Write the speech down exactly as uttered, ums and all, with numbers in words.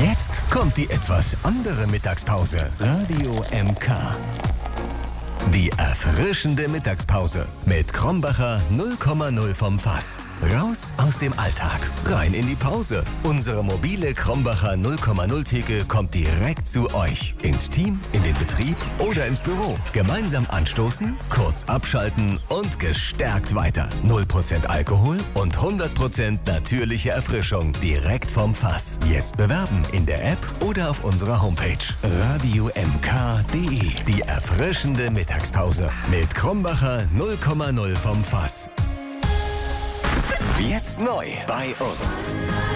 Jetzt kommt die etwas andere Mittagspause. Radio M K. Die erfrischende Mittagspause mit Krombacher null Komma null vom Fass. Raus aus dem Alltag, rein in die Pause. Unsere mobile Krombacher null Komma null Theke kommt direkt zu euch. Ins Team, in den Betrieb oder ins Büro. Gemeinsam anstoßen, kurz abschalten und gestärkt weiter. null Prozent Alkohol und hundert Prozent natürliche Erfrischung direkt vom Fass. Jetzt bewerben in der App oder auf unserer Homepage. radio m k punkt d e. Die erfrischende Mittagspause mit Krombacher null Komma null vom Fass. Jetzt neu bei uns.